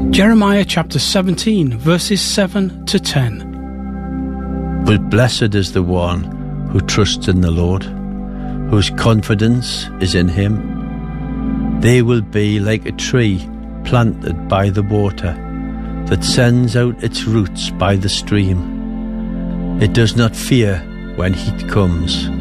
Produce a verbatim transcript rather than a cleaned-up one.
Jeremiah chapter seventeen, verses seven to ten. But blessed is the one who trusts in the Lord, whose confidence is in him. They will be like a tree planted by the water, that sends out its roots by the stream. It does not fear when heat comes,